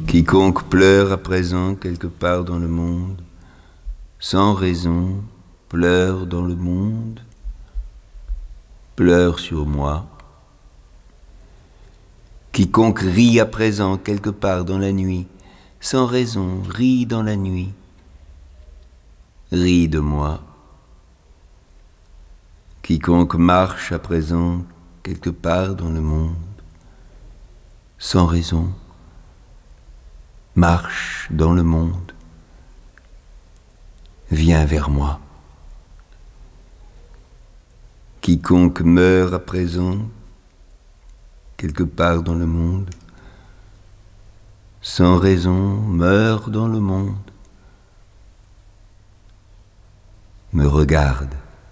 Quiconque pleure à présent quelque part dans le monde, sans raison, pleure dans le monde, pleure sur moi. Quiconque rit à présent quelque part dans la nuit, sans raison, rit dans la nuit, rit de moi. Quiconque marche à présent quelque part dans le monde, sans raison, marche dans le monde, viens vers moi. Quiconque meurt à présent quelque part dans le monde, sans raison, meurt dans le monde, me regarde.